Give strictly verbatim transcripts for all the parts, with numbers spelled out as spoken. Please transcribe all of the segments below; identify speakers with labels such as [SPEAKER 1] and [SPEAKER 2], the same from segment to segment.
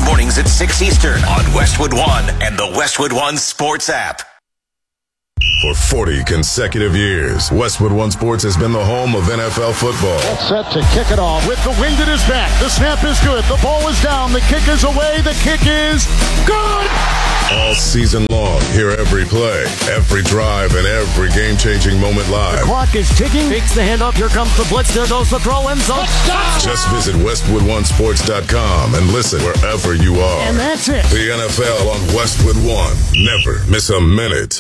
[SPEAKER 1] Mornings at six Eastern on Westwood One and the Westwood One Sports app.
[SPEAKER 2] For forty consecutive years, Westwood One Sports has been the home of N F L football.
[SPEAKER 3] Set to kick it off with the wind at his back. The snap is good. The ball is down. The kick is away. The kick is good.
[SPEAKER 2] All season long, hear every play, every drive, and every game-changing moment live.
[SPEAKER 3] The clock is ticking.
[SPEAKER 4] Fakes the handoff. Here comes the blitz. There goes the throw. End zone.
[SPEAKER 2] Just visit Westwood One Sports dot com and listen wherever you are.
[SPEAKER 3] And that's it.
[SPEAKER 2] The N F L on Westwood One. Never miss a minute.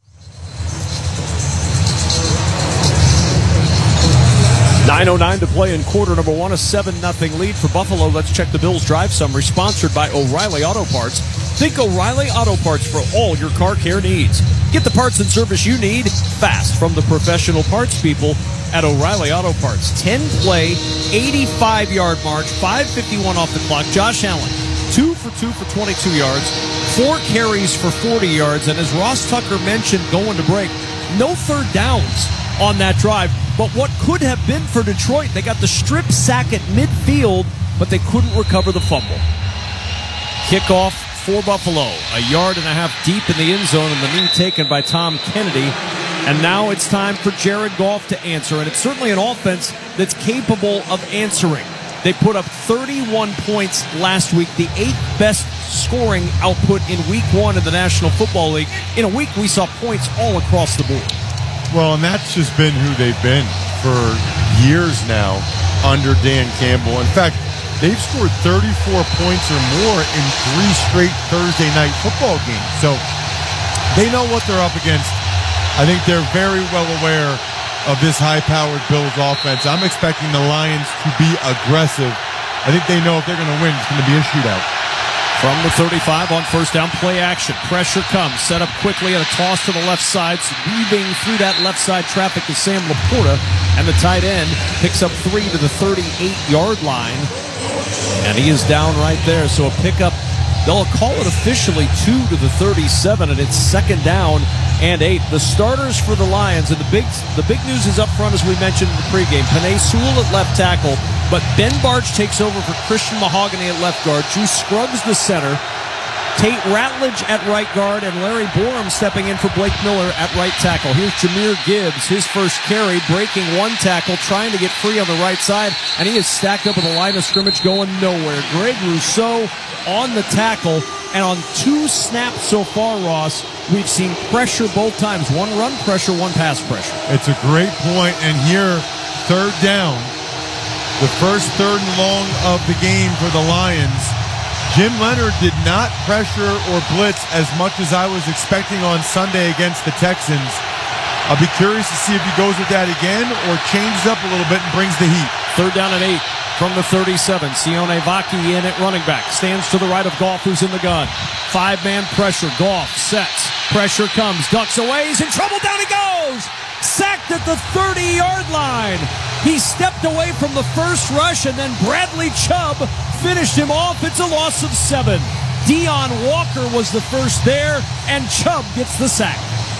[SPEAKER 5] nine oh nine to play in quarter number one, a seven nothing lead for Buffalo. Let's check the Bills Drive Summary, sponsored by O'Reilly Auto Parts. Think O'Reilly Auto Parts for all your car care needs. Get the parts and service you need fast from the professional parts people at O'Reilly Auto Parts. ten play, eighty-five yard march, five fifty-one off the clock. Josh Allen, two for two for twenty-two yards, four carries for forty yards, and as Ross Tucker mentioned going to break, no third downs on that drive. But what could have been for Detroit, they got the strip sack at midfield, but they couldn't recover the fumble. Kickoff for Buffalo, a yard and a half deep in the end zone, and the knee taken by Tom Kennedy. And now it's time for Jared Goff to answer, and it's certainly an offense that's capable of answering. They put up thirty-one points last week, the eighth best scoring output in week one of the National Football League. In a week, we saw points all across the board.
[SPEAKER 6] Well, and that's just been who they've been for years now under Dan Campbell. In fact, they've scored thirty-four points or more in three straight Thursday night football games. So they know what they're up against. I think they're very well aware of this high-powered Bills offense. I'm expecting the Lions to be aggressive. I think they know if they're going to win, it's going to be a shootout.
[SPEAKER 5] From the thirty-five on first down, play action. Pressure comes, set up quickly, and a toss to the left side. Weaving through that left side traffic is Sam Laporta, and the tight end picks up three to the thirty-eight yard line. And he is down right there, so a pickup. They'll call it officially two to the thirty-seven, and it's second down and eight. The starters for the Lions, and the big the big news is up front, as we mentioned in the pregame. Penei Sewell at left tackle, but Ben Bartch takes over for Christian Mahogany at left guard. Drew Scruggs the center. Tate Ratledge at right guard, and Larry Borum stepping in for Blake Miller at right tackle. Here's Jahmyr Gibbs, his first carry, breaking one tackle, trying to get free on the right side, and he is stacked up with a line of scrimmage going nowhere. Greg Rousseau on the tackle, and on two snaps so far, Ross, we've seen pressure both times. One run pressure, one pass pressure.
[SPEAKER 6] It's a great point, and here, third down, the first third and long of the game for the Lions. Jim Leonard did not pressure or blitz as much as I was expecting on Sunday against the Texans. I'll be curious to see if he goes with that again or changes up a little bit and brings the heat.
[SPEAKER 5] Third down and eight from the thirty-seven. Sione Vaki in at running back. Stands to the right of Goff, who's in the gun. Five-man pressure. Goff sets. Pressure comes. Ducks away. He's in trouble. Down he goes. Sacked at the thirty yard line. He stepped away from the first rush, and then Bradley Chubb finished him off. It's a loss of seven. Deon Walker was the first there, and Chubb gets the sack.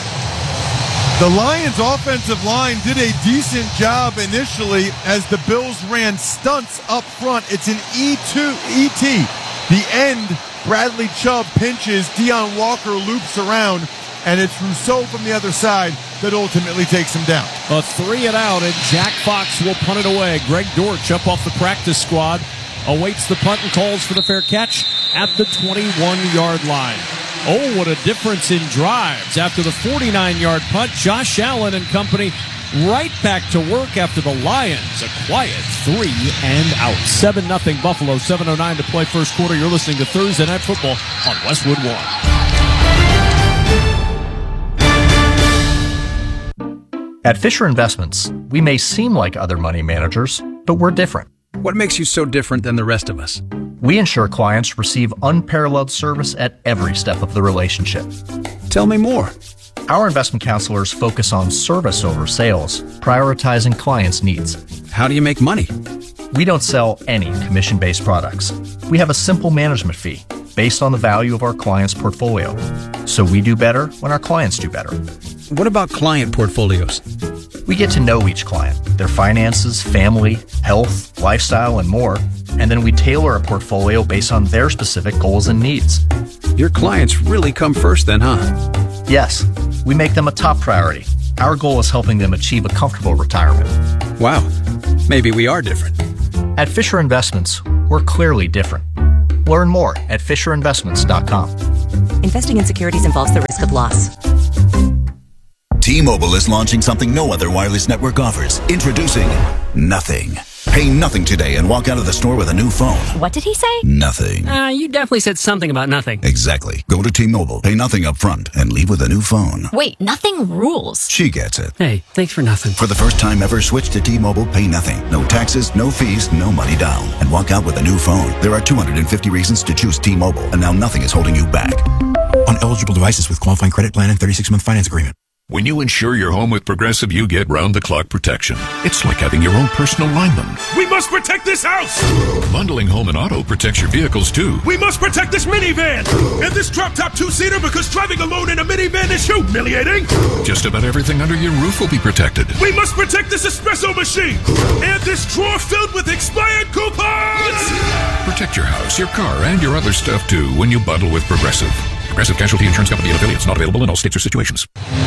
[SPEAKER 6] The Lions' offensive line did a decent job initially as the Bills ran stunts up front. It's an E two E T. The end, Bradley Chubb pinches, Deon Walker loops around, and it's Rousseau from the other side that ultimately takes him down.
[SPEAKER 5] A three and out, and Jack Fox will punt it away. Greg Dortch up off the practice squad awaits the punt and calls for the fair catch at the twenty-one yard line. Oh, what a difference in drives. After the forty-nine yard punt, Josh Allen and company right back to work after the Lions. A quiet three and out. seven nothing Buffalo, seven oh nine to play first quarter. You're listening to Thursday Night Football on Westwood One.
[SPEAKER 7] At Fisher Investments, we may seem like other money managers, but we're different.
[SPEAKER 8] What makes you so different than the rest of us?
[SPEAKER 7] We ensure clients receive unparalleled service at every step of the relationship.
[SPEAKER 8] Tell me more.
[SPEAKER 7] Our investment counselors focus on service over sales, prioritizing clients' needs.
[SPEAKER 8] How do you make money?
[SPEAKER 7] We don't sell any commission-based products. We have a simple management fee based on the value of our clients' portfolio. So we do better when our clients do better.
[SPEAKER 8] What about client portfolios?
[SPEAKER 7] We get to know each client, their finances, family, health, lifestyle, and more, and then we tailor a portfolio based on their specific goals and needs.
[SPEAKER 8] Your clients really come first then, huh?
[SPEAKER 7] Yes, we make them a top priority. Our goal is helping them achieve a comfortable retirement.
[SPEAKER 8] Wow, maybe we are different.
[SPEAKER 7] At Fisher Investments, we're clearly different. Learn more at fisher investments dot com.
[SPEAKER 9] Investing in securities involves the risk of loss.
[SPEAKER 1] T-Mobile is launching something no other wireless network offers. Introducing Nothing. Pay nothing today and walk out of the store with a new phone.
[SPEAKER 9] What did he say?
[SPEAKER 1] Nothing.
[SPEAKER 10] Uh, you definitely said something about nothing.
[SPEAKER 1] Exactly. Go to T-Mobile, pay nothing up front, and leave with a new phone.
[SPEAKER 9] Wait, nothing rules.
[SPEAKER 1] She gets it.
[SPEAKER 10] Hey, thanks for nothing.
[SPEAKER 1] For the first time ever, switch to T-Mobile, pay nothing. No taxes, no fees, no money down. And walk out with a new phone. There are two hundred fifty reasons to choose T-Mobile, and now nothing is holding you back.
[SPEAKER 11] On eligible devices with qualifying credit plan and thirty-six month finance agreement.
[SPEAKER 12] When you insure your home with Progressive, you get round-the-clock protection. It's like having your own personal lineman.
[SPEAKER 13] We must protect this house!
[SPEAKER 12] Bundling home and auto protects your vehicles, too.
[SPEAKER 13] We must protect this minivan! And this drop-top two-seater because driving alone in a minivan is humiliating!
[SPEAKER 12] Just about everything under your roof will be protected.
[SPEAKER 13] We must protect this espresso machine! And this drawer filled with expired coupons!
[SPEAKER 12] Protect your house, your car, and your other stuff, too, when you bundle with Progressive. Progressive Casualty Insurance Company and affiliates. Not available in all states or situations.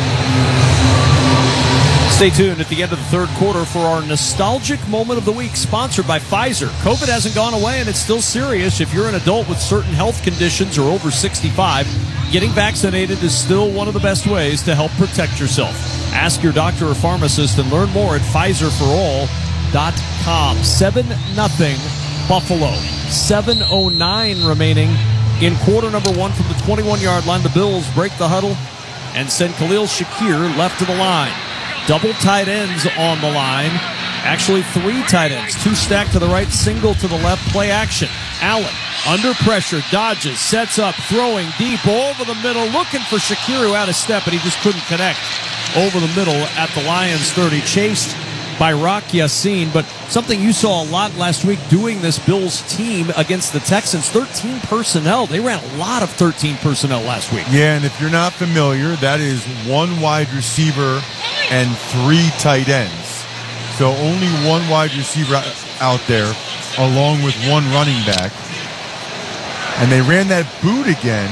[SPEAKER 5] Stay tuned at the end of the third quarter for our nostalgic moment of the week, sponsored by Pfizer. COVID hasn't gone away, and it's still serious. If you're an adult with certain health conditions or over sixty-five, getting vaccinated is still one of the best ways to help protect yourself. Ask your doctor or pharmacist and learn more at Pfizer for all dot com. seven nothing Buffalo. seven oh nine remaining in quarter number one from the twenty-one-yard line. The Bills break the huddle and send Khalil Shakir left to the line. Double tight ends on the line. Actually, three tight ends. Two stacked to the right, single to the left. Play action. Allen, under pressure, dodges, sets up, throwing deep over the middle, looking for Shakir, who had a step, and he just couldn't connect over the middle at the Lions thirty. Chased by Rock Ya-Sin, but something you saw a lot last week doing this Bills team against the Texans, thirteen personnel. They ran a lot of thirteen personnel last week.
[SPEAKER 6] Yeah, and if you're not familiar, that is one wide receiver and three tight ends. So only one wide receiver out there along with one running back. And they ran that boot again.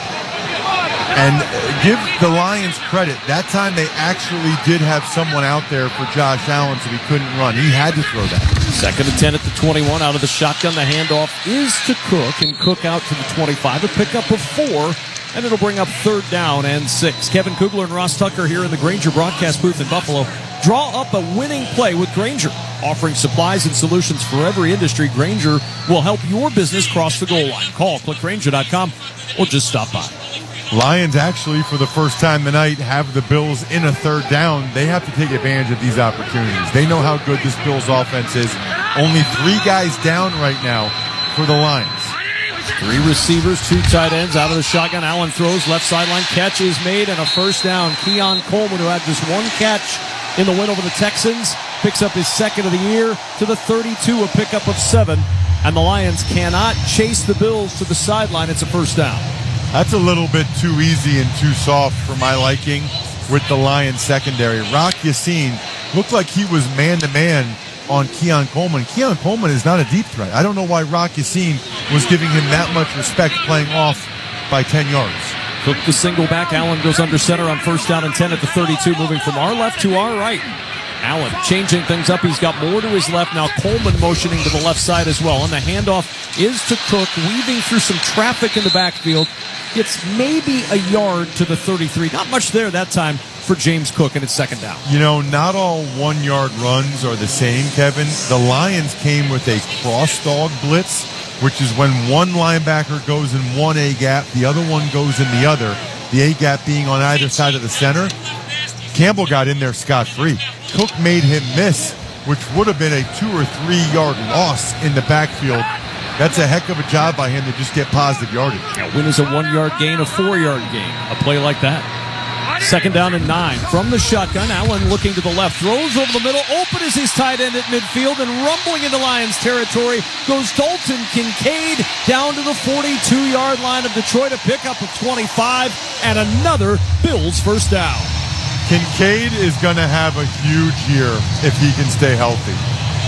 [SPEAKER 6] And give the Lions credit. That time they actually did have someone out there for Josh Allen, so he couldn't run. He had to throw that.
[SPEAKER 5] Second and ten at the twenty-one. Out of the shotgun, the handoff is to Cook, and Cook out to the twenty-five. A pickup of four, and it'll bring up third down and six. Kevin Kugler and Ross Tucker here in the Grainger broadcast booth in Buffalo. Draw up a winning play with Grainger. Offering supplies and solutions for every industry, Grainger will help your business cross the goal line. Call, click Grainger dot com, or just stop by.
[SPEAKER 6] Lions actually, for the first time tonight, have the Bills in a third down. They have to take advantage of these opportunities. They know how good this Bills offense is. Only three guys down right now for the Lions.
[SPEAKER 5] Three receivers, two tight ends out of the shotgun. Allen throws, left sideline. Catch is made, and a first down. Keon Coleman, who had just one catch in the win over the Texans, picks up his second of the year to the thirty-two, a pickup of seven. And the Lions cannot chase the Bills to the sideline. It's a first down.
[SPEAKER 6] That's a little bit too easy and too soft for my liking with the Lions secondary. Rock Ya-Sin looked like he was man-to-man on Keon Coleman. Keon Coleman is not a deep threat. I don't know why Rock Ya-Sin was giving him that much respect playing off by ten yards.
[SPEAKER 5] Took the single back. Allen goes under center on first down and ten at the thirty-two, moving from our left to our right. Allen changing things up. He's got more to his left now. Coleman motioning to the left side as well. And the handoff is to Cook, weaving through some traffic in the backfield. Gets maybe a yard to the thirty-three. Not much there that time for James Cook, and it's second down.
[SPEAKER 6] You know, not all one-yard runs are the same, Kevin. The Lions came with a cross-dog blitz, which is when one linebacker goes in one A-gap, the other one goes in the other, the A-gap being on either side of the center. Campbell got in there scot-free. Cook made him miss, which would have been a two- or three-yard loss in the backfield. That's a heck of a job by him to just get positive yardage.
[SPEAKER 5] A win is a one-yard gain, a four-yard gain. A play like that. Second down and nine. From the shotgun, Allen looking to the left. Throws over the middle. Open is his tight end at midfield. And rumbling into Lions territory goes Dalton Kincaid down to the forty-two-yard line of Detroit. A pickup of twenty-five and another Bills first down.
[SPEAKER 6] Kincaid is going to have a huge year if he can stay healthy.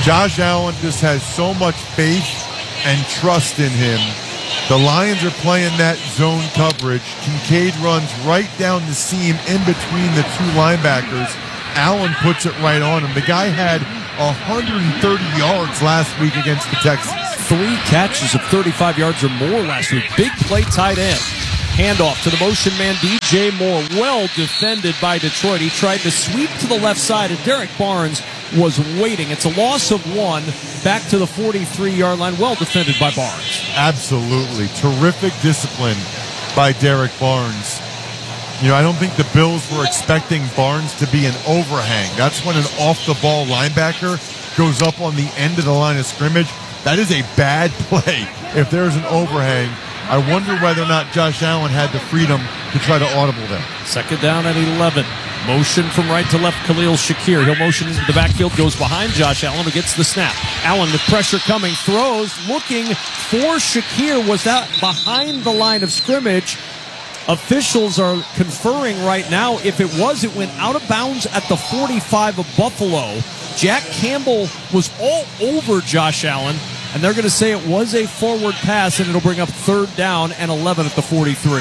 [SPEAKER 6] Josh Allen just has so much faith and trust in him. The Lions are playing that zone coverage. Kincaid runs right down the seam in between the two linebackers. Allen puts it right on him. The guy had one hundred thirty yards last week against the Texans.
[SPEAKER 5] Three catches of thirty-five yards or more last week. Big play tight end. Handoff to the motion man, D J Moore. Well defended by Detroit. He tried to sweep to the left side, and Derek Barnes was waiting. It's a loss of one. Back to the forty-three-yard line. Well defended by Barnes.
[SPEAKER 6] Absolutely. Terrific discipline by Derek Barnes. You know, I don't think the Bills were expecting Barnes to be an overhang. That's when an off-the-ball linebacker goes up on the end of the line of scrimmage. That is a bad play if there's an overhang. I wonder whether or not Josh Allen had the freedom to try to audible them.
[SPEAKER 5] Second down at eleven. Motion from right to left, Khalil Shakir. He'll motion into the backfield, goes behind Josh Allen, who gets the snap. Allen with pressure coming, throws, looking for Shakir. Was that behind the line of scrimmage? Officials are conferring right now. If it was, it went out of bounds at the forty-five of Buffalo. Jack Campbell was all over Josh Allen, and they're going to say it was a forward pass, and it'll bring up third down and eleven at the forty-three.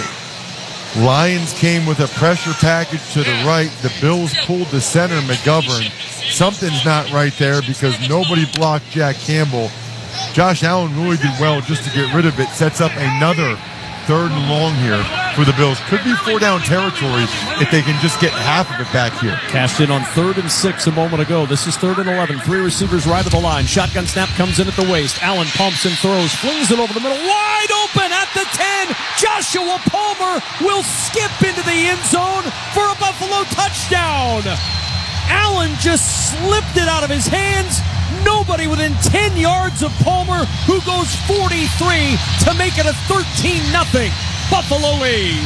[SPEAKER 6] Lions came with a pressure package to the right. The Bills pulled the center, McGovern. Something's not right there because nobody blocked Jack Campbell. Josh Allen really did well just to get rid of it. Sets up another third and long here for the Bills. Could be four down territory if they can just get half of it back here.
[SPEAKER 5] Cashed in on third and six a moment ago. This is third and eleven. Three receivers right of the line. Shotgun snap comes in at the waist. Allen pumps and throws. Flings it over the middle. Wide open at the ten. Joshua Palmer will skip into the end zone for a Buffalo touchdown. Allen just slipped it out of his hands. Nobody within ten yards of Palmer, who goes forty-three to make it a thirteen nothing Buffalo lead.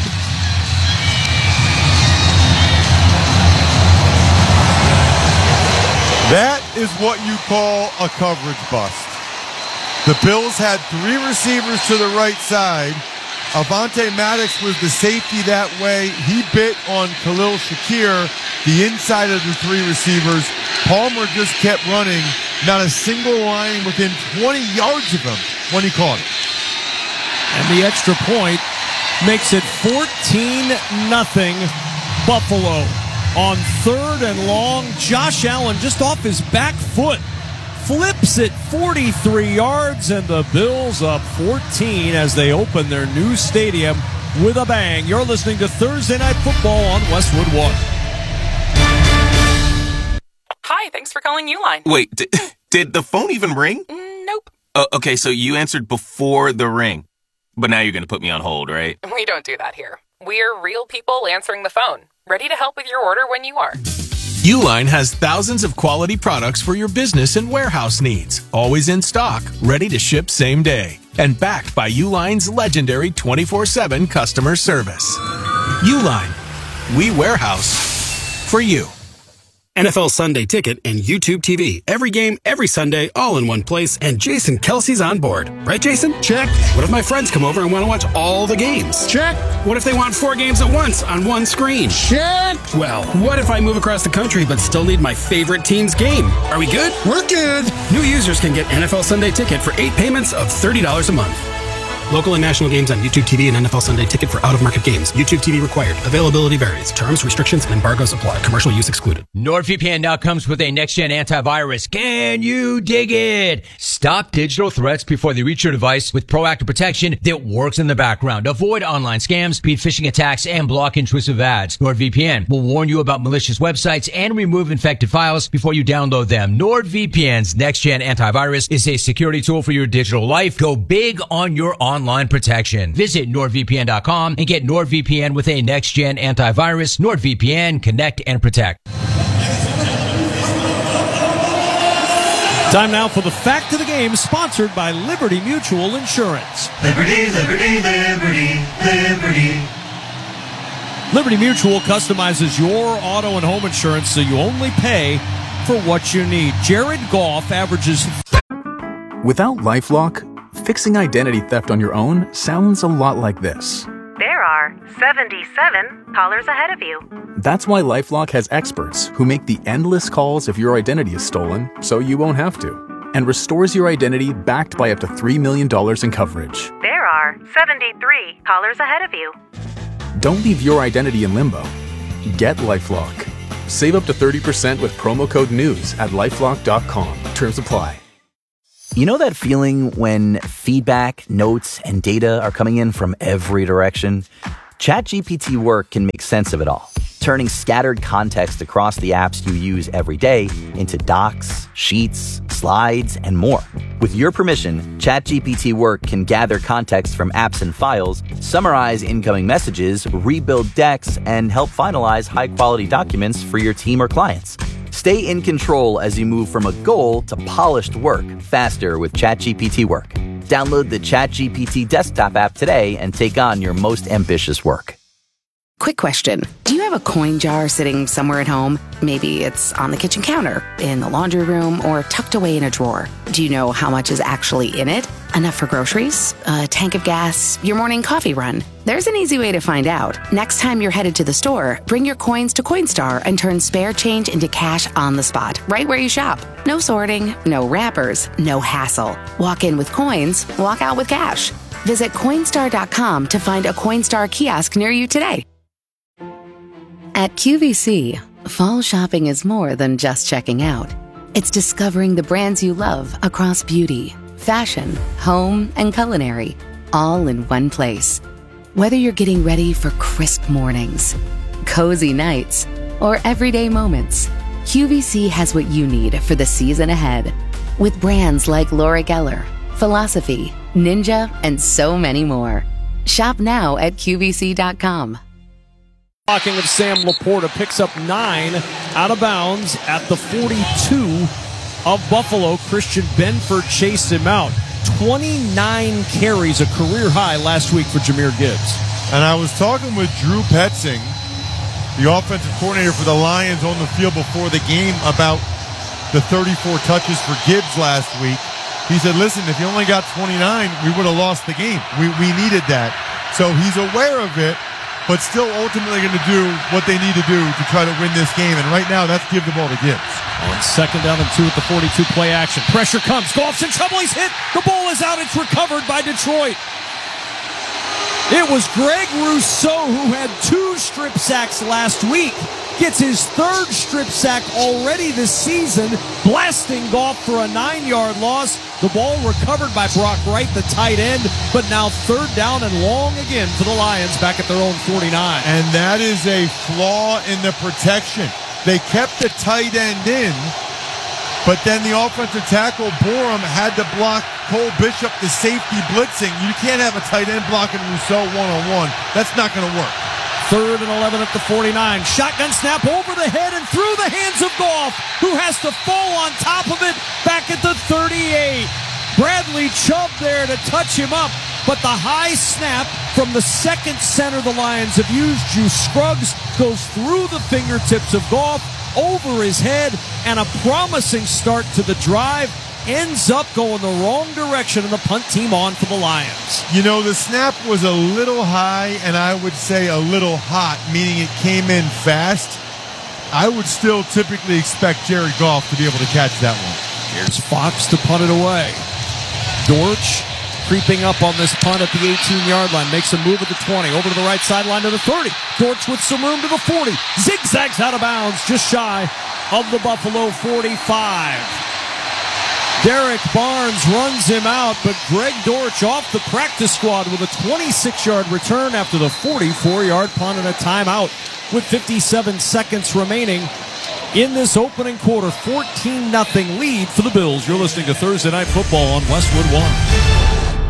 [SPEAKER 6] That is what you call a coverage bust. The Bills had three receivers to the right side. Avonte Maddox was the safety that way. He bit on Khalil Shakir, the inside of the three receivers. Palmer just kept running. Not a single line within twenty yards of him when he caught it.
[SPEAKER 5] And the extra point makes it fourteen nothing Buffalo. On third and long, Josh Allen just off his back foot flips it forty-three yards, and the Bills up fourteen as they open their new stadium with a bang. You're listening to Thursday Night Football on Westwood One.
[SPEAKER 14] Hi, thanks for calling Uline.
[SPEAKER 15] Wait, did, did the phone even ring?
[SPEAKER 14] Mm, nope.
[SPEAKER 15] Uh, okay, so you answered before the ring, but now you're going to put me on hold, right?
[SPEAKER 14] We don't do that here. We're real people answering the phone, ready to help with your order when you are.
[SPEAKER 16] Uline has thousands of quality products for your business and warehouse needs, always in stock, ready to ship same day, and backed by Uline's legendary twenty-four seven customer service. Uline, we warehouse for you.
[SPEAKER 17] N F L Sunday Ticket and YouTube T V. Every game, every Sunday, all in one place, and Jason Kelsey's on board. Right, Jason?
[SPEAKER 3] Check.
[SPEAKER 17] What if my friends come over and want to watch all the games?
[SPEAKER 3] Check.
[SPEAKER 17] What if they want four games at once on one screen?
[SPEAKER 3] Check.
[SPEAKER 17] Well, what if I move across the country but still need my favorite team's game? Are we good?
[SPEAKER 3] We're good.
[SPEAKER 17] New users can get N F L Sunday Ticket for eight payments of thirty dollars a month. Local and national games on YouTube T V and N F L Sunday Ticket for out-of-market games. YouTube T V required. Availability varies. Terms, restrictions, and embargoes apply. Commercial use excluded.
[SPEAKER 18] NordVPN now comes with a next-gen antivirus. Can you dig it? Stop digital threats before they reach your device with proactive protection that works in the background. Avoid online scams, speed phishing attacks, and block intrusive ads. NordVPN will warn you about malicious websites and remove infected files before you download them. NordVPN's next-gen antivirus is a security tool for your digital life. Go big on your online Online protection. Visit nord V P N dot com and get NordVPN with a next-gen antivirus. NordVPN, connect and protect.
[SPEAKER 5] Time now for the fact of the game, sponsored by Liberty Mutual Insurance.
[SPEAKER 19] Liberty, liberty, liberty, liberty.
[SPEAKER 5] Liberty Mutual customizes your auto and home insurance so you only pay for what you need. Jared Goff averages...
[SPEAKER 20] Without LifeLock, fixing identity theft on your own sounds a lot like this.
[SPEAKER 21] There are seventy-seven callers ahead of you.
[SPEAKER 20] That's why LifeLock has experts who make the endless calls if your identity is stolen so you won't have to. and restores your identity backed by up to three million dollars in coverage.
[SPEAKER 21] There are seventy-three callers ahead of you.
[SPEAKER 20] Don't leave your identity in limbo. Get LifeLock. Save up to thirty percent with promo code NEWS at lifelock dot com. Terms apply.
[SPEAKER 4] You know that feeling when feedback, notes, and data are coming in from every direction? ChatGPT Work can make sense of it all, turning scattered context across the apps you use every day into docs, sheets, slides, and more. With your permission, ChatGPT Work can gather context from apps and files, summarize incoming messages, rebuild decks, and help finalize high-quality documents for your team or clients. Stay in control as you move from a goal to polished work faster with ChatGPT Work. Download the ChatGPT desktop app today and take on your most ambitious work.
[SPEAKER 22] Quick question. Do you have a coin jar sitting somewhere at home? Maybe it's on the kitchen counter, in the laundry room, or tucked away in a drawer. Do you know how much is actually in it? Enough for groceries? A tank of gas? Your morning coffee run? There's an easy way to find out. Next time you're headed to the store, bring your coins to Coinstar and turn spare change into cash on the spot, right where you shop. No sorting, no wrappers, no hassle. Walk in with coins, walk out with cash. Visit Coinstar dot com to find a Coinstar kiosk near you today. At Q V C, fall shopping is more than just checking out. It's discovering the brands you love across beauty, fashion, home, and culinary, all in one place. Whether you're getting ready for crisp mornings, cozy nights, or everyday moments, Q V C has what you need for the season ahead. With brands like Laura Geller, Philosophy, Ninja, and so many more. Shop now at Q V C dot com.
[SPEAKER 5] Blocking of Sam Laporta picks up nine out of bounds at the forty-two of Buffalo. Christian Benford chased him out. twenty-nine carries, a career high last week for Jahmyr Gibbs.
[SPEAKER 6] And I was talking with Drew Petzing, the offensive coordinator for the Lions, on the field before the game about the thirty-four touches for Gibbs last week. He said, listen, if you only got twenty-nine, we would have lost the game. We, we needed that. So he's aware of it, but still ultimately going to do what they need to do to try to win this game. And right now, that's give the ball to Gibbs.
[SPEAKER 5] On second down and two at the forty-two, play action. Pressure comes. Goff's in trouble. He's hit. The ball is out. It's recovered by Detroit. It was Greg Rousseau who had two strip sacks last week. Gets his third strip sack already this season, blasting Goff for a nine-yard loss. The ball recovered by Brock Wright, the tight end, but now third down and long again for the Lions back at their own forty-nine.
[SPEAKER 6] And that is a flaw in the protection. They kept the tight end in, but then the offensive tackle, Borum, had to block Cole Bishop, the safety blitzing. You can't have a tight end blocking Rousseau one-on-one. That's not going to work.
[SPEAKER 5] Third and eleven at the forty-nine. Shotgun snap over the head and through the hands of Goff, who has to fall on top of it back at the thirty-eight. Bradley Chubb there to touch him up, but the high snap from the second center the Lions have used, Juice Scruggs, goes through the fingertips of Goff, over his head, and a promising start to the drive ends up going the wrong direction, and the punt team on for the Lions.
[SPEAKER 6] You know, the snap was a little high, and I would say a little hot, meaning it came in fast. I would still typically expect Jared Goff to be able to catch that one.
[SPEAKER 5] Here's Fox to punt it away. Dortch creeping up on this punt at the eighteen-yard line. Makes a move at the twenty. Over to the right sideline to the thirty. Dortch with some room to the forty. Zigzags out of bounds just shy of the Buffalo forty-five. Derek Barnes runs him out, but Greg Dortch off the practice squad with a twenty-six-yard return after the forty-four-yard punt and a timeout with fifty-seven seconds remaining in this opening quarter. fourteen nothing lead for the Bills. You're listening to Thursday Night Football on Westwood One.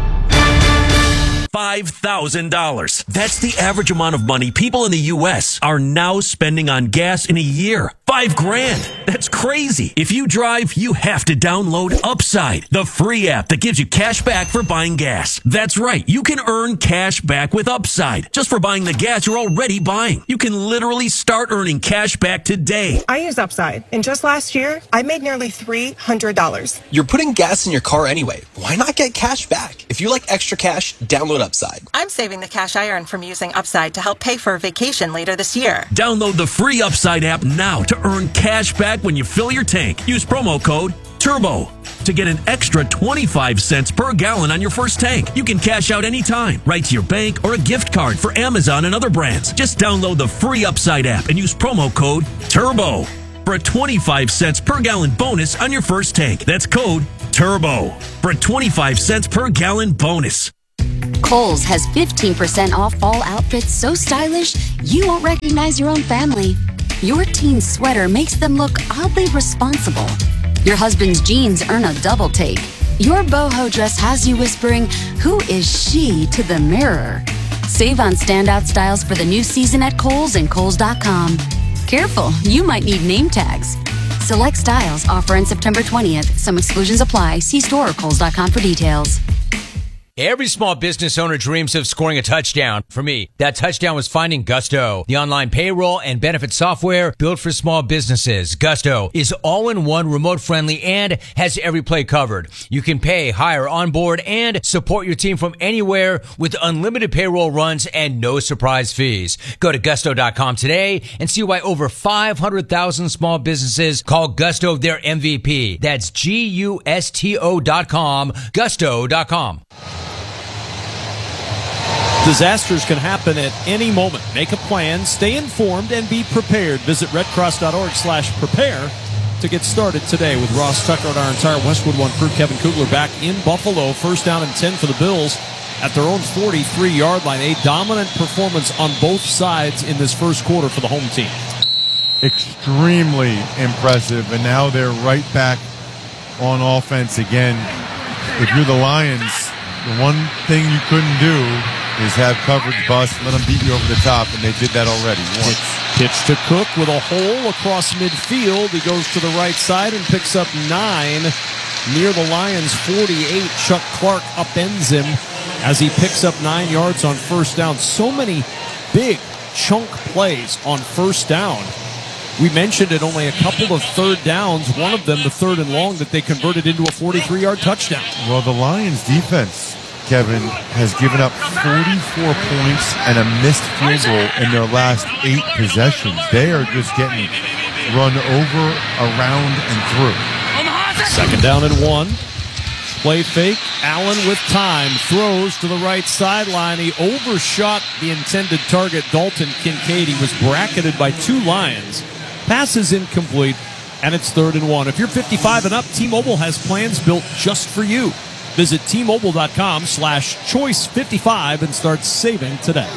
[SPEAKER 23] five thousand dollars. That's the average amount of money people in the U S are now spending on gas in a year. Five grand. That's crazy. If you drive, you have to download Upside, the free app that gives you cash back for buying gas. That's right. You can earn cash back with Upside just for buying the gas you're already buying. You can literally start earning cash back today.
[SPEAKER 24] I use Upside, and just last year, I made nearly three hundred dollars.
[SPEAKER 25] You're putting gas in your car anyway. Why not get cash back? If you like extra cash, download Upside.
[SPEAKER 26] I'm saving the cash I earn from using Upside to help pay for a vacation later this year.
[SPEAKER 23] Download the free Upside app now to to earn cash back when you fill your tank. Use promo code TURBO to get an extra twenty-five cents per gallon on your first tank. You can cash out anytime, right to your bank or a gift card for Amazon and other brands. Just download the free Upside app and use promo code TURBO for a twenty-five cents per gallon bonus on your first tank. That's code TURBO for a twenty-five cents per gallon bonus.
[SPEAKER 2] Kohl's has fifteen percent off fall outfits so stylish you won't recognize your own family. Your teen's sweater makes them look oddly responsible. Your husband's jeans earn a double take. Your boho dress has you whispering, "Who is she?" to the mirror. Save on standout styles for the new season at Kohl's and Kohl's dot com. Careful, you might need name tags. Select styles offer in September twentieth. Some exclusions apply. See store or Kohl's dot com for details.
[SPEAKER 18] Every small business owner dreams of scoring a touchdown. For me, that touchdown was finding Gusto, the online payroll and benefit software built for small businesses. Gusto is all-in-one, remote-friendly, and has every play covered. You can pay, hire, onboard, and support your team from anywhere with unlimited payroll runs and no surprise fees. Go to gusto dot com today and see why over five hundred thousand small businesses call Gusto their M V P. That's G U S T O dot com, gusto dot com.
[SPEAKER 5] Disasters can happen at any moment. Make a plan, stay informed, and be prepared. Visit redcross.org slash prepare to get started today with Ross Tucker and our entire Westwood One crew. Kevin Kugler back in Buffalo. First down and ten for the Bills at their own forty-three-yard line. A dominant performance on both sides in this first quarter for the home team.
[SPEAKER 6] Extremely impressive, and now they're right back on offense again. If you're the Lions, the one thing you couldn't do is have coverage bust, let them beat you over the top, and they did that already once.
[SPEAKER 5] Pitch to Cook with a hole across midfield. He goes to the right side and picks up nine near the Lions' forty-eight. Chuck Clark upends him as he picks up nine yards on first down. So many big chunk plays on first down. We mentioned it, only a couple of third downs, one of them the third and long that they converted into a forty-three-yard touchdown.
[SPEAKER 6] Well, the Lions defense, Kevin, has given up forty-four points and a missed field goal in their last eight possessions. They are just getting run over, around, and through.
[SPEAKER 5] Second down and one. Play fake. Allen with time. Throws to the right sideline. He overshot the intended target, Dalton Kincaid. He was bracketed by two Lions. Pass is incomplete, and it's third and one. If you're fifty-five and up, T-Mobile has plans built just for you. Visit T-Mobile.com slash choice 55 and start saving today.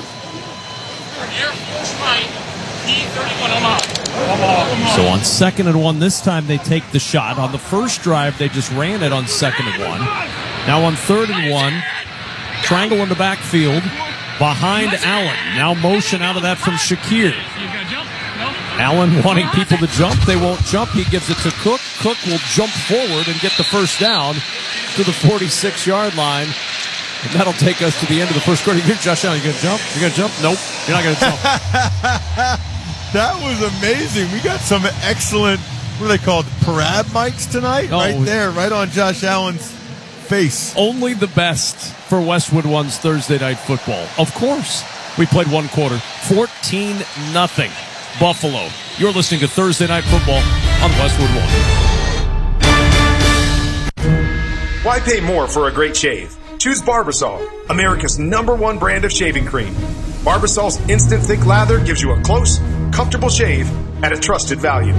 [SPEAKER 5] So on second and one, this time they take the shot. On the first drive, they just ran it on second and one. Now on third and one, triangle in the backfield behind Allen. Now motion out of that from Shakir. Allen wanting people to jump. They won't jump. He gives it to Cook. Cook will jump forward and get the first down to the forty-six-yard line. And that'll take us to the end of the first quarter. You're Josh Allen. You going to jump? You're going to jump? Nope. You're not going to jump.
[SPEAKER 6] That was amazing. We got some excellent, what are they called, parade mics tonight? Oh. Right there, right on Josh Allen's face.
[SPEAKER 5] Only the best for Westwood One's Thursday Night Football. Of course. We played one quarter. fourteen nothing. Buffalo. You're listening to Thursday Night Football on Westwood One.
[SPEAKER 7] Why pay more for a great shave? Choose Barbasol, America's number one brand of shaving cream. Barbasol's instant thick lather gives you a close, comfortable shave at a trusted value.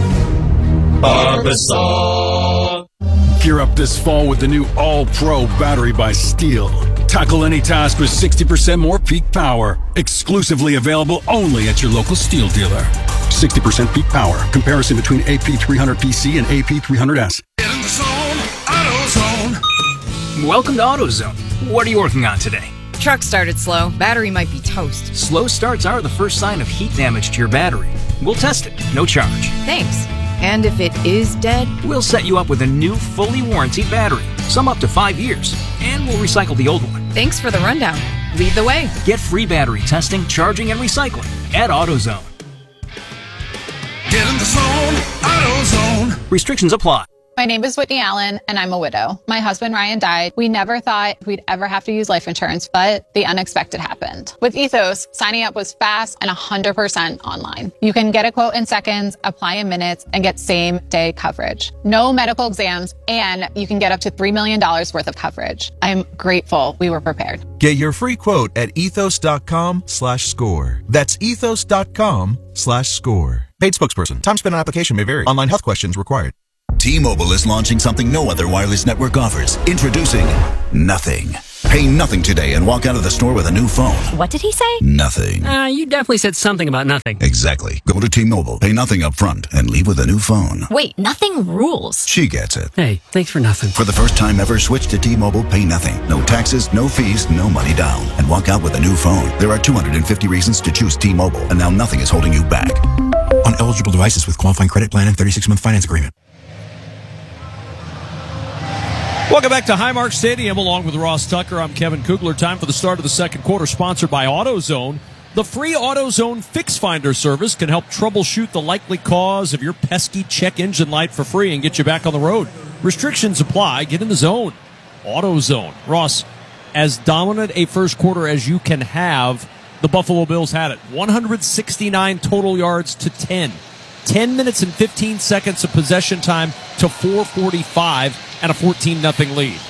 [SPEAKER 8] Barbasol. Gear up this fall with the new All-Pro battery by Steel. Tackle any task with sixty percent more peak power. Exclusively available only at your local Steel dealer. sixty percent peak power. Comparison between A P three hundred P C and A P three hundred S.
[SPEAKER 13] Get in the zone, AutoZone.
[SPEAKER 9] Welcome to AutoZone. What are you working on today?
[SPEAKER 10] Truck started slow. Battery might be toast.
[SPEAKER 9] Slow starts are the first sign of heat damage to your battery. We'll test it. No charge.
[SPEAKER 10] Thanks. And if it is dead?
[SPEAKER 9] We'll set you up with a new, fully warranted battery. Some up to five years. And we'll recycle the old one.
[SPEAKER 10] Thanks for the rundown. Lead the way.
[SPEAKER 9] Get free battery testing, charging, and recycling at AutoZone.
[SPEAKER 13] Get in the zone, AutoZone.
[SPEAKER 9] Restrictions apply.
[SPEAKER 1] My name is Whitney Allen, and I'm a widow. My husband, Ryan, died. We never thought we'd ever have to use life insurance, but the unexpected happened. With Ethos, signing up was fast and one hundred percent online. You can get a quote in seconds, apply in minutes, and get same-day coverage. No medical exams, and you can get up to three million dollars worth of coverage. I'm grateful we were prepared.
[SPEAKER 11] Get your free quote at ethos.com slash score. That's ethos.com slash score. Paid spokesperson. Time spent on application may vary. Online health questions required.
[SPEAKER 12] T-Mobile is launching something no other wireless network offers. Introducing Nothing. Pay nothing today and walk out of the store with a new phone.
[SPEAKER 14] What did he say?
[SPEAKER 12] Nothing.
[SPEAKER 14] Uh, you definitely said something about nothing.
[SPEAKER 12] Exactly. Go to T-Mobile, pay nothing up front, and leave with a new phone.
[SPEAKER 14] Wait, nothing rules.
[SPEAKER 12] She gets it.
[SPEAKER 14] Hey, thanks for nothing.
[SPEAKER 12] For the first time ever, switch to T-Mobile, pay nothing. No taxes, no fees, no money down. And walk out with a new phone. There are two hundred fifty reasons to choose T-Mobile, and now nothing is holding you back. On eligible devices with qualifying credit plan and thirty-six month finance agreement.
[SPEAKER 5] Welcome back to Highmark Stadium along with Ross Tucker. I'm Kevin Kugler. Time for the start of the second quarter, sponsored by AutoZone. The free AutoZone Fix Finder service can help troubleshoot the likely cause of your pesky check engine light for free and get you back on the road. Restrictions apply. Get in the zone. AutoZone. Ross, as dominant a first quarter as you can have, the Buffalo Bills had it. one hundred sixty-nine total yards to ten. ten minutes and fifteen seconds of possession time to four forty-five and a fourteen nothing lead.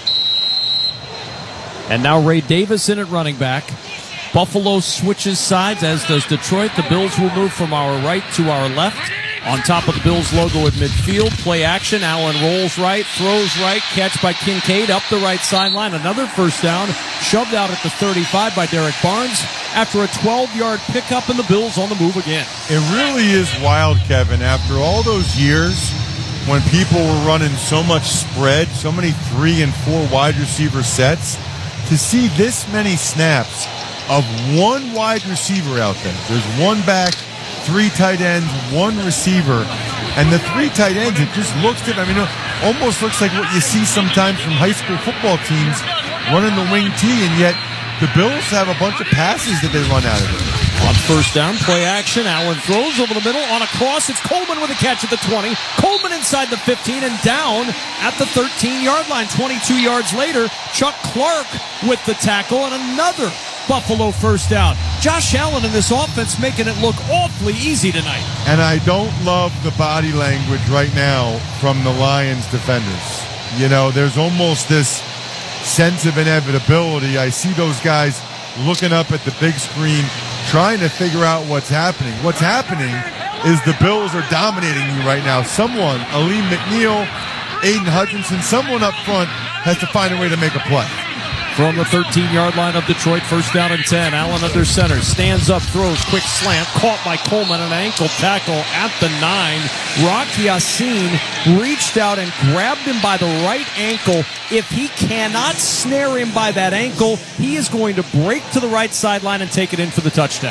[SPEAKER 5] And now Ray Davis in at running back. Buffalo switches sides, as does Detroit. The Bills will move from our right to our left. On top of the Bills logo at midfield, play action. Allen rolls right, throws right, catch by Kincaid up the right sideline. Another first down, shoved out at the thirty-five by Derek Barnes after a twelve-yard pickup, and the Bills on the move again.
[SPEAKER 6] It really is wild, Kevin. After all those years when people were running so much spread, so many three and four wide receiver sets, to see this many snaps of one wide receiver out there. There's one back, three tight ends, one receiver, and the three tight ends, it just looks different. I mean, it almost looks like what you see sometimes from high school football teams running the wing T, and yet the Bills have a bunch of passes that they run out of it.
[SPEAKER 5] On first down, play action. Allen throws over the middle on a cross. It's Coleman with a catch at the twenty. Coleman inside the fifteen and down at the thirteen-yard line. twenty-two yards later, Chuck Clark with the tackle and another Buffalo first down. Josh Allen in this offense making it look awfully easy tonight.
[SPEAKER 6] And I don't love the body language right now from the Lions defenders. You know, there's almost this sense of inevitability. I see those guys looking up at the big screen, trying to figure out what's happening. What's happening is the Bills are dominating you right now. Someone, Aleem McNeil, Aiden Hutchinson, someone up front has to find a way to make a play.
[SPEAKER 5] From the thirteen-yard line of Detroit, first down and ten. Allen under center, stands up, throws, quick slant, caught by Coleman, an ankle tackle at the nine. Rock Ya-Sin reached out and grabbed him by the right ankle. If he cannot snare him by that ankle, he is going to break to the right sideline and take it in for the touchdown.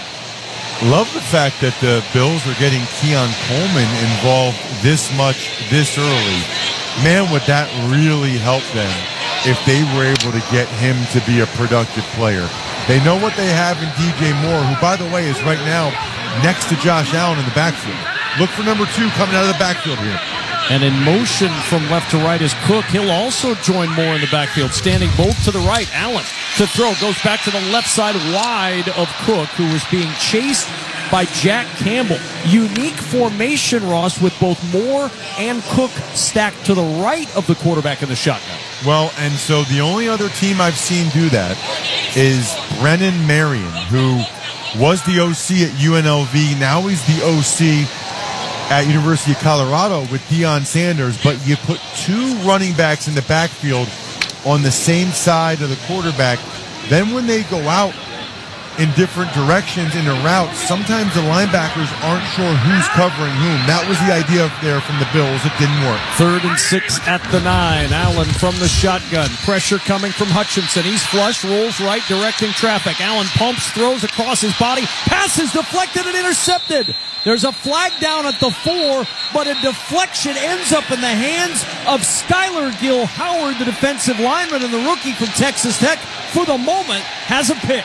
[SPEAKER 6] Love the fact that the Bills are getting Keon Coleman involved this much, this early. Man, would that really help them if they were able to get him to be a productive player. They know what they have in D J Moore, who, by the way, is right now next to Josh Allen in the backfield. Look for number two coming out of the backfield here.
[SPEAKER 5] And in motion from left to right is Cook. He'll also join Moore in the backfield, standing both to the right. Allen to throw, goes back to the left side wide of Cook, who was being chased by Jack Campbell. Unique formation, Ross, with both Moore and Cook stacked to the right of the quarterback in the shotgun.
[SPEAKER 6] Well, and so the only other team I've seen do that is Brennan Marion, who was the O C at U N L V. Now he's the O C at University of Colorado with Deion Sanders. But you put two running backs in the backfield on the same side of the quarterback. Then when they go out in different directions in a route, sometimes the linebackers aren't sure who's covering whom. That was the idea there from the Bills. It didn't work.
[SPEAKER 5] Third and six at the nine. Allen from the shotgun. Pressure coming from Hutchinson. He's flush, rolls right, directing traffic. Allen pumps, throws across his body. Pass is deflected and intercepted. There's a flag down at the four, but a deflection ends up in the hands of Skylar Gill Howard, the defensive lineman and the rookie from Texas Tech. For the moment, has a pick.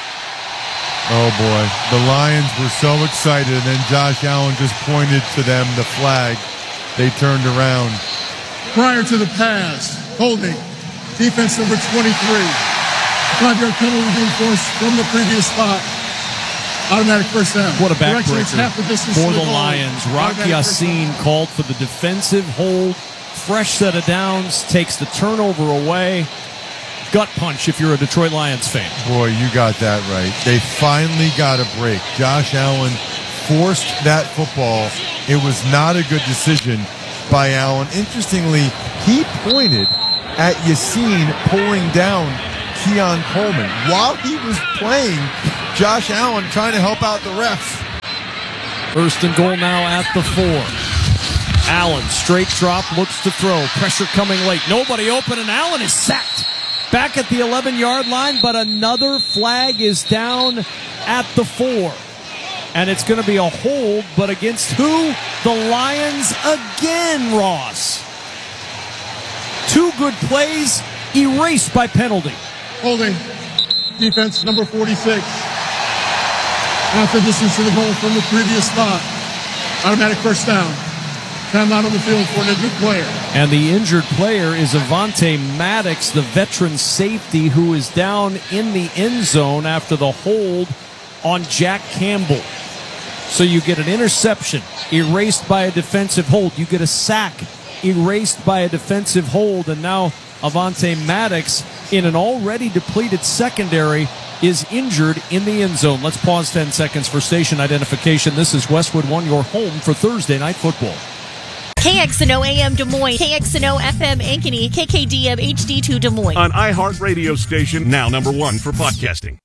[SPEAKER 6] Oh, boy. The Lions were so excited, and then Josh Allen just pointed to them the flag. They turned around.
[SPEAKER 3] prior to the pass. Holding. Defense number twenty-three. Five-yard penalty being forced from the previous spot. Automatic first down.
[SPEAKER 5] What a
[SPEAKER 3] Direction is
[SPEAKER 5] backbreaker
[SPEAKER 3] half the distance
[SPEAKER 5] for
[SPEAKER 3] to
[SPEAKER 5] the
[SPEAKER 3] goal.
[SPEAKER 5] Lions. Rock
[SPEAKER 3] Automatic first down.
[SPEAKER 5] Yassin called for the defensive hold. Fresh set of downs. Takes the turnover away. Gut punch if you're a Detroit Lions fan.
[SPEAKER 6] Boy, you got that right. They finally got a break. Josh Allen forced that football. It was not a good decision by Allen. Interestingly, he pointed at Yassin pulling down Keon Coleman while he was playing. Josh Allen trying to help out the refs.
[SPEAKER 5] First and goal now at the four. Allen, straight drop, looks to throw. Pressure coming late. Nobody open, and Allen is sacked. Back at the eleven-yard line, but another flag is down at the four. And it's going to be a hold, but against who? The Lions again, Ross. Two good plays, erased by penalty.
[SPEAKER 3] Holding. Defense number forty-six. Half the distance to the goal from the previous spot. Automatic first down. Time out on the field for an injured player.
[SPEAKER 5] And the injured player is Avonte Maddox, the veteran safety who is down in the end zone after the hold on Jack Campbell. So you get an interception erased by a defensive hold. You get a sack erased by a defensive hold. And now Avonte Maddox, in an already depleted secondary, is injured in the end zone. Let's pause ten seconds for station identification. This is Westwood One, your home for Thursday Night Football.
[SPEAKER 15] K X N O A M Des Moines, K X N O F M Ankeny, K K D M H D two Des Moines.
[SPEAKER 13] On iHeartRadio station, now number one for podcasting.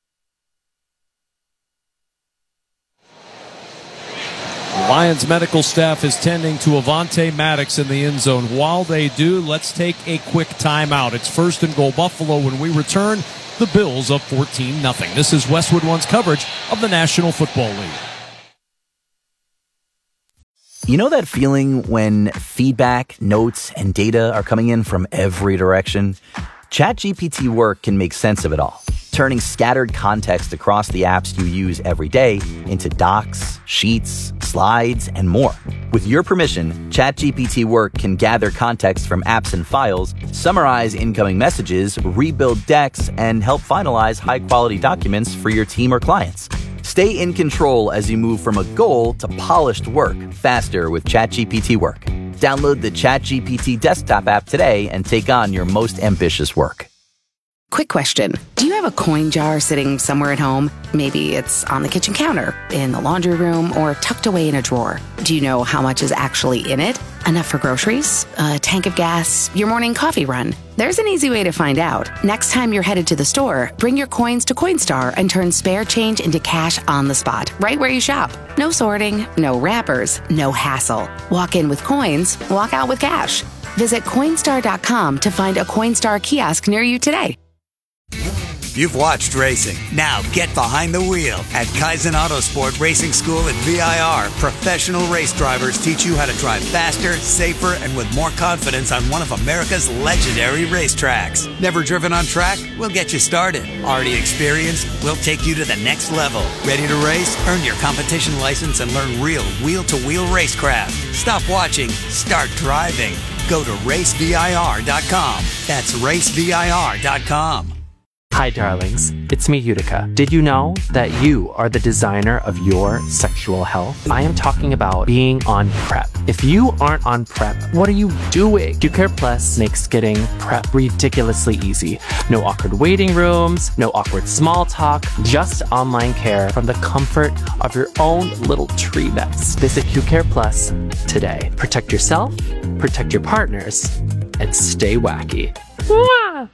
[SPEAKER 5] Lions medical staff is tending to Avonte Maddox in the end zone. While they do, let's take a quick timeout. It's first and goal Buffalo. When we return, the Bills up fourteen nothing. This is Westwood One's coverage of the National Football League.
[SPEAKER 4] You know that feeling when feedback, notes, and data are coming in from every direction? ChatGPT Work can make sense of it all, turning scattered context across the apps you use every day into docs, sheets, slides, and more. With your permission, ChatGPT Work can gather context from apps and files, summarize incoming messages, rebuild decks, and help finalize high-quality documents for your team or clients. Stay in control as you move from a goal to polished work faster with ChatGPT Work. Download the ChatGPT desktop app today and take on your most ambitious work.
[SPEAKER 22] Quick question. Do you have a coin jar sitting somewhere at home? Maybe it's on the kitchen counter, in the laundry room, or tucked away in a drawer. Do you know how much is actually in it? Enough for groceries, a tank of gas, your morning coffee run? There's an easy way to find out. Next time you're headed to the store, bring your coins to Coinstar and turn spare change into cash on the spot, right where you shop. No sorting, no wrappers, no hassle. Walk in with coins, walk out with cash. Visit Coinstar dot com to find a Coinstar kiosk near you today.
[SPEAKER 16] You've watched racing. Now get behind the wheel. At Kaizen Autosport Racing School at V I R, professional race drivers teach you how to drive faster, safer, and with more confidence on one of America's legendary racetracks. Never driven on track? We'll get you started. Already experienced? We'll take you to the next level. Ready to race? Earn your competition license and learn real wheel-to-wheel racecraft. Stop watching. Start driving. Go to race V I R dot com. That's race V I R dot com.
[SPEAKER 17] Hi darlings, it's me Utica. Did you know that you are the designer of your sexual health? I am talking about being on PrEP. If you aren't on PrEP, what are you doing? Q-Care Plus makes getting PrEP ridiculously easy. No awkward waiting rooms, no awkward small talk, just online care from the comfort of your own little tree nest. Visit Q-Care Plus today. Protect yourself, protect your partners, and stay wacky. Mwah!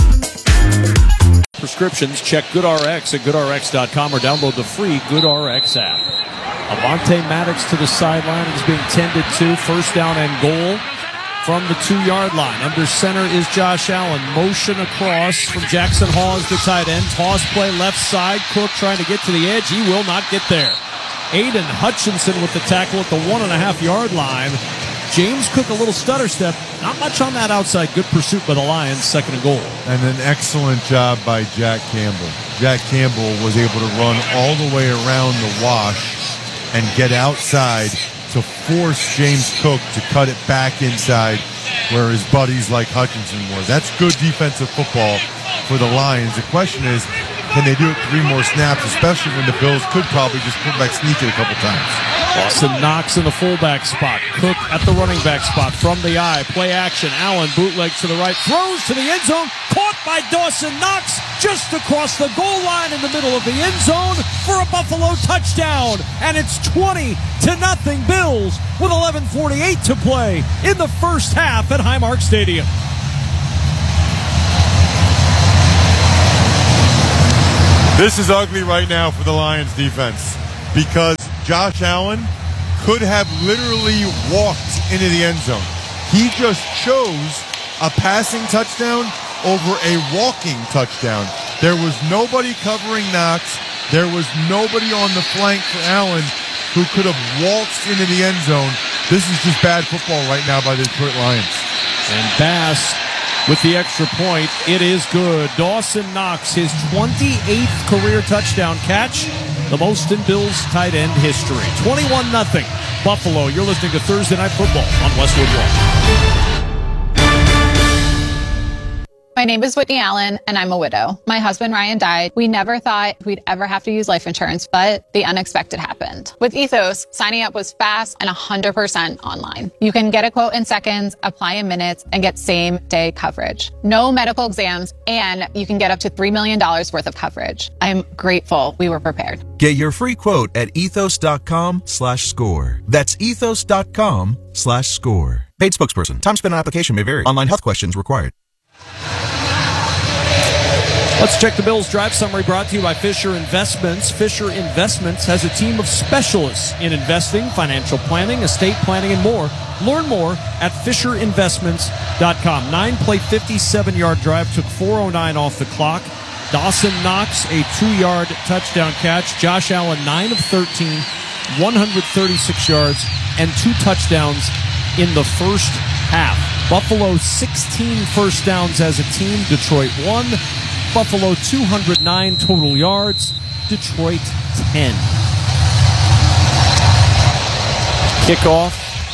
[SPEAKER 5] Prescriptions, check GoodRx at good R X dot com or download the free GoodRx app. Avonte Maddox to the sideline is being tended to. First down and goal from the two-yard line. Under center is Josh Allen. Motion across from Jackson Hall as the tight end. Toss play left side. Cook trying to get to the edge. He will not get there. Aiden Hutchinson with the tackle at the one-and-a-half-yard line. James Cook a little stutter step. Not much on that outside. Good pursuit by the Lions. Second and goal.
[SPEAKER 6] And an excellent job by Jack Campbell. Jack Campbell was able to run all the way around the wash and get outside to force James Cook to cut it back inside where his buddies like Hutchinson were. That's good defensive football for the Lions. The question is, can they do it three more snaps, especially when the Bills could probably just put back sneak it a couple times.
[SPEAKER 5] Austin Knox in the fullback spot. Cook at the running back spot from the eye. Play action. Allen bootlegs to the right. Throws to the end zone. Caught by Dawson Knox just across the goal line in the middle of the end zone for a Buffalo touchdown. And it's twenty to nothing Bills with eleven forty-eight to play in the first half at Highmark Stadium.
[SPEAKER 6] This is ugly right now for the Lions defense because Josh Allen could have literally walked into the end zone. He just chose a passing touchdown over a walking touchdown. There was nobody covering Knox. There was nobody on the flank for Allen who could have waltzed into the end zone. This is just bad football right now by the Detroit Lions.
[SPEAKER 5] And Bass with the extra point. It is good. Dawson Knox, his twenty-eighth career touchdown catch, the most in Bills tight end history. twenty-one nothing Buffalo. You're listening to Thursday Night Football on Westwood One.
[SPEAKER 1] My name is Whitney Allen, and I'm a widow. My husband, Ryan, died. We never thought we'd ever have to use life insurance, but the unexpected happened. With Ethos, signing up was fast and one hundred percent online. You can get a quote in seconds, apply in minutes, and get same-day coverage. No medical exams, and you can get up to three million dollars worth of coverage. I'm grateful we were prepared.
[SPEAKER 11] Get your free quote at ethos.com slash score. That's ethos.com slash score. Paid spokesperson. Time spent on application may vary. Online health questions required.
[SPEAKER 5] Let's check the Bills drive summary brought to you by Fisher Investments. Fisher Investments has a team of specialists in investing, financial planning, estate planning, and more. Learn more at fisher investments dot com. Nine-play, fifty-seven-yard drive, took four oh nine off the clock. Dawson Knox, a two-yard touchdown catch. Josh Allen, nine of thirteen, one hundred thirty-six yards, and two touchdowns in the first half. Buffalo, sixteen first downs as a team. Detroit, one. Buffalo, two hundred nine total yards. Detroit, ten. Kickoff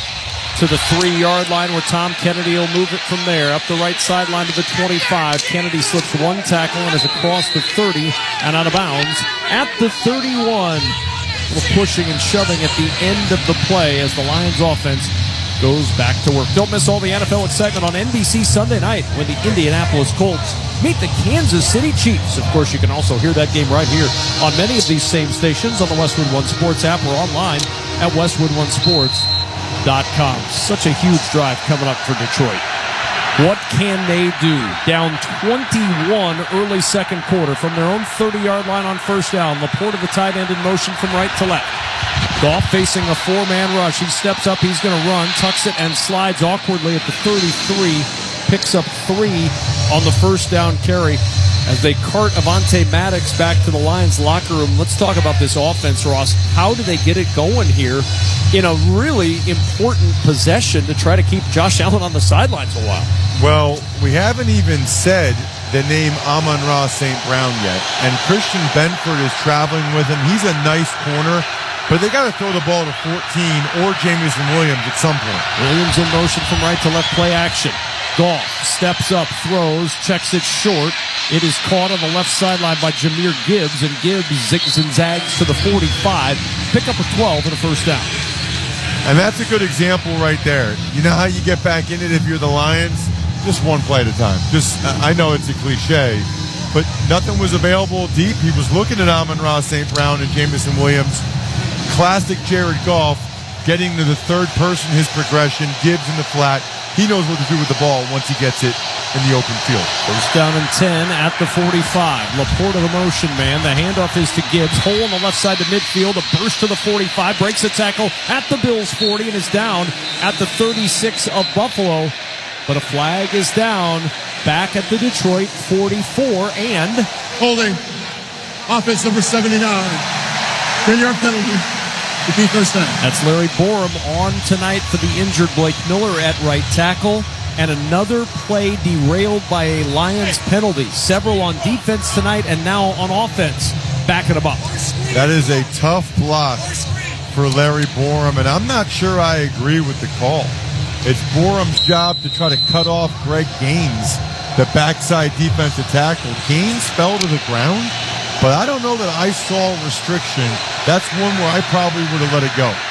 [SPEAKER 5] to the three-yard line where Tom Kennedy will move it from there. Up the right sideline to the twenty-five. Kennedy slips one tackle and is across the thirty and out of bounds at the thirty-one. A little pushing and shoving at the end of the play as the Lions offense goes back to work. Don't miss all the N F L excitement on N B C Sunday night when the Indianapolis Colts meet the Kansas City Chiefs. Of course, you can also hear that game right here on many of these same stations on the Westwood One Sports app or online at westwood one sports dot com. Such a huge drive coming up for Detroit. What can they do? Down twenty-one early second quarter from their own thirty-yard line on first down. Laporta, the tight end, in motion from right to left. Goff facing a four-man rush. He steps up. He's going to run, tucks it, and slides awkwardly at the thirty-three. Picks up three on the first down carry as they cart Avonte Maddox back to the Lions locker room. Let's talk about this offense, Ross. How do they get it going here in a really important possession to try to keep Josh Allen on the sidelines a while?
[SPEAKER 6] Well, we haven't even said the name Amon-Ra Saint Brown yet, and Christian Benford is traveling with him. He's a nice corner, but they got to throw the ball to fourteen or Jamison Williams at some point.
[SPEAKER 5] Williams in motion from right to left, play action. Goff steps up, throws, checks it short. It is caught on the left sideline by Jahmyr Gibbs, and Gibbs zigs and zags to the forty-five. Pick up a twelve and a first down.
[SPEAKER 6] And that's a good example right there. You know how you get back in it if you're the Lions? Just one play at a time. Just, I know it's a cliche, but nothing was available deep. He was looking at Amon-Ra Saint Brown and Jamison Williams. Classic Jared Goff, getting to the third person, his progression. Gibbs in the flat. He knows what to do with the ball once he gets it in the open field.
[SPEAKER 5] First down and ten at the forty-five. Laporta, the motion man. The handoff is to Gibbs. Hole on the left side to midfield. A burst to the forty-five. Breaks a tackle at the Bills' forty and is down at the thirty-six of Buffalo. But a flag is down back at the Detroit forty-four and...
[SPEAKER 3] Holding. Offense number seventy-nine. ten-yard penalty. First down.
[SPEAKER 5] That's Larry Borum on tonight for the injured Blake Miller at right tackle. And another play derailed by a Lions penalty. Several on defense tonight and now on offense. Backing them up.
[SPEAKER 6] That is a tough block for Larry Borum, and I'm not sure I agree with the call. It's Borum's job to try to cut off Greg Gaines, the backside defensive tackle. Gaines fell to the ground, but I don't know that I saw restriction. That's one where I probably would have let it go.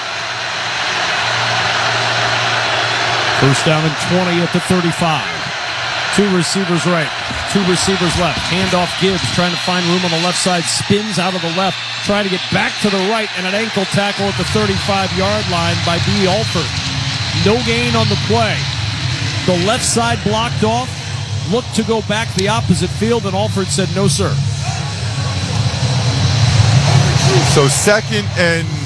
[SPEAKER 5] First down and twenty at the thirty-five. Two receivers right, two receivers left. Handoff Gibbs trying to find room on the left side, spins out of the left, trying to get back to the right, and an ankle tackle at the thirty-five-yard line by B. Alford. No gain on the play. The left side blocked off, looked to go back the opposite field, and Alford said, no, sir.
[SPEAKER 6] So second and